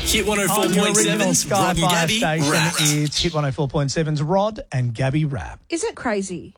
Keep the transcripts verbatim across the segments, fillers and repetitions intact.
Hit one oh four On your point original seven's Sky Rod and Fire Gabby station, Wrapped. it's Hit one oh four point seven's Rod and Gabby Rap. Is it crazy?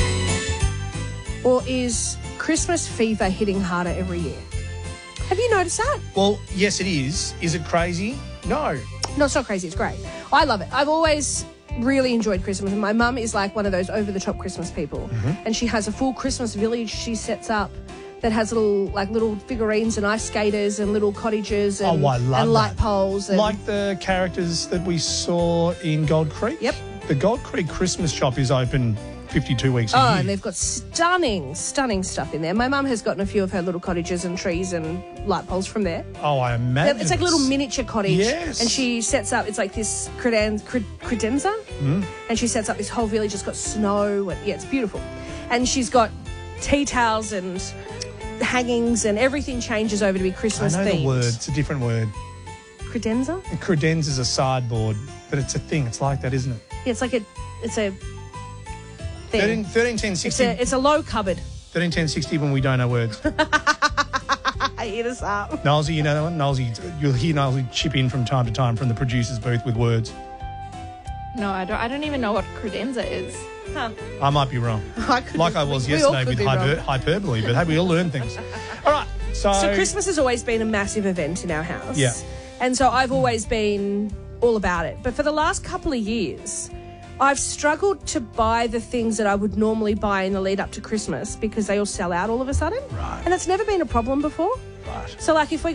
Or is Christmas fever hitting harder every year? Have you noticed that? Well, yes, it is. Is it crazy? No. No, it's not crazy. It's great. I love it. I've always really enjoyed Christmas. And my mum is like one of those over-the-top Christmas people. Mm-hmm. And she has a full Christmas village she sets up that has little like little figurines and ice skaters and little cottages and, Oh, I love and light that. poles. And Like the characters that we saw in Gold Creek? Yep. The Gold Creek Christmas shop is open fifty-two weeks a Oh, year. and they've got stunning, stunning stuff in there. My mum has gotten a few of her little cottages and trees and light poles from there. Oh, I imagine. It's like a little miniature cottage. Yes. And she sets up, it's like this creden- cred- credenza. Mm. And she sets up this whole village. It's got snow. And, yeah, it's beautiful. And she's got tea towels and hangings and everything changes over to be I Christmas know themed. the word. It's a different word. Credenza? Credenza is a sideboard, but it's a thing. It's like that, isn't it? Yeah, it's like a, it's a thing. thirteen, thirteen ten it's, sixty. a, it's a low cupboard. thirteen ten sixty when we don't know words. Hit us up. Nolsey, you know that one? Nolsey, you'll hear Nolsey chip in from time to time from the producer's booth with words. No, I don't. I don't even know what credenza is. Huh. I might be wrong. I could- Like I was we all yesterday could with be hyper- wrong. hyperbole, but hey, we all learn things. All right, so... So Christmas has always been a massive event in our house. Yeah. And so I've always been all about it. But for the last couple of years, I've struggled to buy the things that I would normally buy in the lead up to Christmas because they all sell out all of a sudden. Right. And that's never been a problem before. Right. So like if we